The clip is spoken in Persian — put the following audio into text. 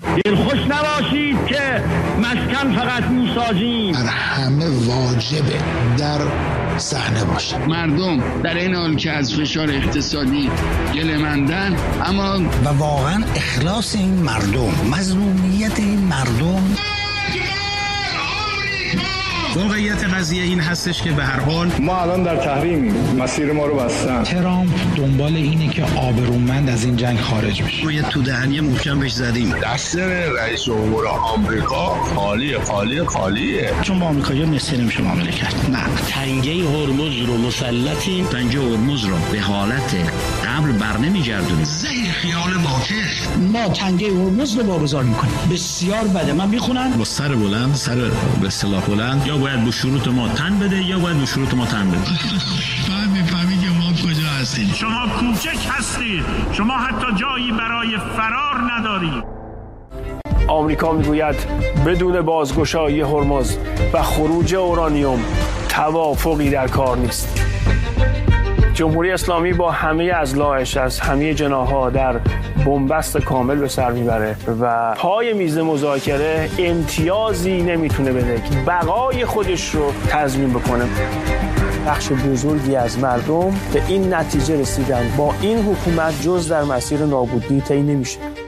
دلخوش نباشید که مسکن فقط میسازیم. بر همه واجبه در صحنه باشه. مردم در این حال که از فشار اقتصادی گله‌مندن، اما و واقعا اخلاص این مردم، مظلومیت این مردم. واقعیت قضیه این هستش که به هر حال ما الان در تحریمیم، مسیر ما رو بستن. ترامپ دنبال اینه که آبرومند از این جنگ خارج بشه. روی تو دهنی محکم بهش زدیم. دستور رئیس جمهور آمریکا خالیه. چون با آمریکایی‌ها مثل نمیشه معامله کرد. نه، تنگه هرمز رو مسلطیم، تنگه هرمز رو به حالت قبل برنمیگردونیم. زیر خیال ماکش ما تنگه هرمز رو واگذار میکنیم. بسیار بده. من میخونم با سر بلند، سر به اصطلاح بلند، یا باید به شروط ما تن بده یا باید به شروط ما تن بده. فهم میفهمی که ما کجا هستیم. شما کوچک هستید، شما حتی جایی برای فرار ندارید. آمریکا میگوید بدون بازگشایی هرمز و خروج اورانیوم توافقی در کار نیست. جمهوری اسلامی با همه اضلاعش از همه جناح‌ها در بنبست کامل به سر میبره و پای میز مذاکره امتیازی نمیتونه بده که بقای خودش رو تضمین بکنه. بخش بزرگی از مردم به این نتیجه رسیدن با این حکومت جز در مسیر نابودی طی نمیشه.